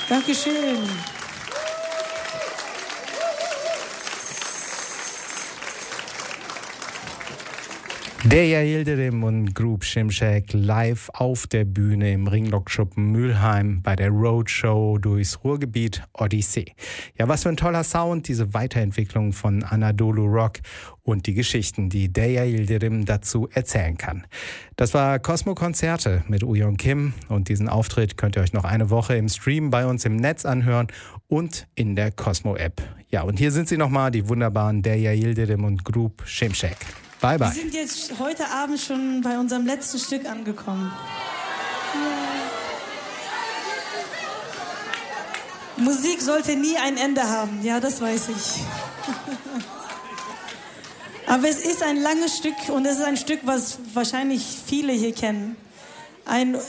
Dankeschön. Deja Yildirim und Group Şimşek live auf der Bühne im Ringlockschuppen Mülheim bei der Roadshow durchs Ruhrgebiet Odyssee. Ja, was für ein toller Sound, diese Weiterentwicklung von Anadolu Rock und die Geschichten, die Deja Yildirim dazu erzählen kann. Das war Cosmo Konzerte mit Uyon Kim und diesen Auftritt könnt ihr euch noch eine Woche im Stream bei uns im Netz anhören und in der Cosmo-App. Ja, und hier sind sie nochmal, die wunderbaren Deja Yildirim und Group Şimşek. Bye, bye. Wir sind jetzt heute Abend schon bei unserem letzten Stück angekommen. Ja. Musik sollte nie ein Ende haben, ja, das weiß ich. Aber es ist ein langes Stück und es ist ein Stück, was wahrscheinlich viele hier kennen. Ein